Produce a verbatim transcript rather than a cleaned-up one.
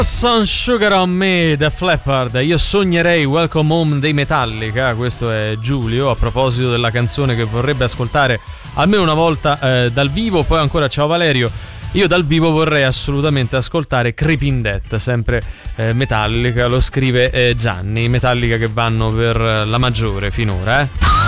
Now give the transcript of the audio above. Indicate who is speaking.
Speaker 1: Some Sugar on Me, The Flappard. Io sognerei Welcome Home dei Metallica. Questo è Giulio, a proposito della canzone che vorrebbe ascoltare almeno una volta eh, dal vivo. Poi ancora ciao Valerio, io dal vivo vorrei assolutamente ascoltare Creeping Death, sempre eh, Metallica. Lo scrive eh, Gianni. Metallica che vanno per la maggiore finora, eh